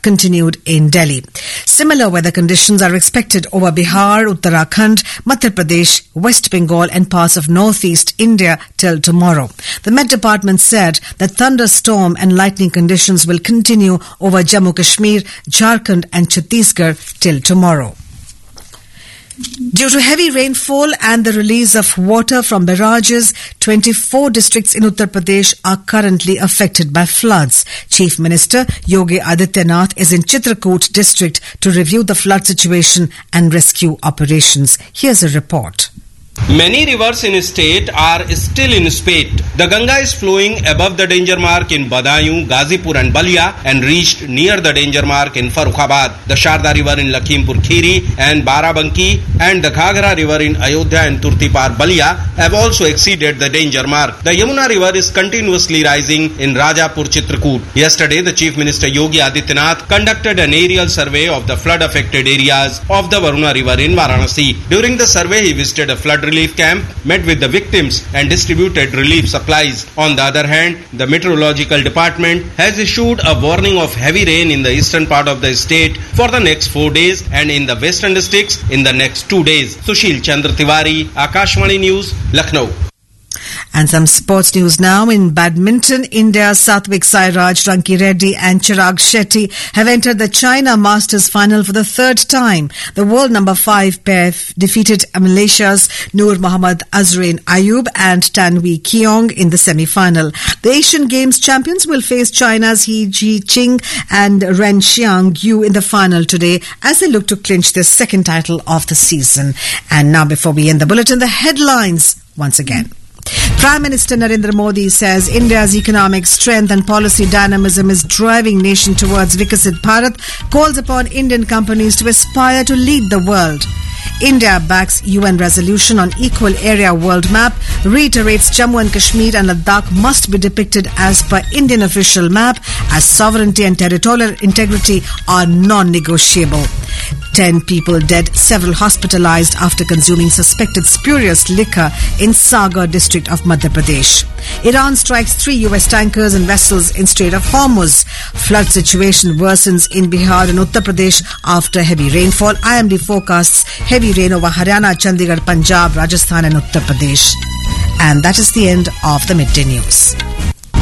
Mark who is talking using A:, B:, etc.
A: continued in Delhi. Similar weather conditions are expected over Bihar, Uttarakhand, Madhya Pradesh, West Bengal and parts of northeast India till tomorrow. The Met Department said that thunderstorm and lightning conditions will continue over Jammu Kashmir, Jharkhand and Chhattisgarh till tomorrow. Due to heavy rainfall and the release of water from barrages, 24 districts in Uttar Pradesh are currently affected by floods. Chief Minister Yogi Adityanath is in Chitrakoot district to review the flood situation and rescue operations. Here's a report.
B: Many rivers in the state are still in spate. The Ganga is flowing above the danger mark in Badaयूं, Gazipur and Balia and reached near the danger mark in Farrukhabad. The Sharda River in Lakhimpur Kheri and Barabanki and the Ghaghra River in Ayodhya and Turtipar Balia have also exceeded the danger mark. The Yamuna River is continuously rising in Rajapur Chitrakoot. Yesterday, the Chief Minister Yogi Adityanath conducted an aerial survey of the flood-affected areas of the Varuna River in Varanasi. During the survey, he visited a flood relief camp, met with the victims and distributed relief supplies. On the other hand, the Meteorological Department has issued a warning of heavy rain in the eastern part of the state for the next 4 days and in the western districts in the next 2 days. Sushil Chandra Tiwari, Akashvani News, Lucknow.
A: And some sports news now. In badminton, India's Satvik Sairaj, Ranki Reddy and Chirag Shetty have entered the China Masters final for the third time. The world number 5 pair defeated Malaysia's Noor Mohammad Azrain Ayub and Tanwi Keong in the semi-final. The Asian Games champions will face China's He Jiqing and Ren Xiang Yu in the final today as they look to clinch their second title of the season. And now, before we end the bulletin, the headlines once again. Prime Minister Narendra Modi says India's economic strength and policy dynamism is driving nation towards Viksit Bharat, calls upon Indian companies to aspire to lead the world. India backs UN resolution on equal area world map, reiterates Jammu and Kashmir and Ladakh must be depicted as per Indian official map as sovereignty and territorial integrity are non-negotiable. 10 people dead, several hospitalized after consuming suspected spurious liquor in Sagar district of Madhya Pradesh. Iran strikes 3 US tankers and vessels in Strait of Hormuz. Flood situation worsens in Bihar and Uttar Pradesh after heavy rainfall. IMD forecasts heavy rain over Haryana, Chandigarh, Punjab, Rajasthan and Uttar Pradesh. And that is the end of the Midday News.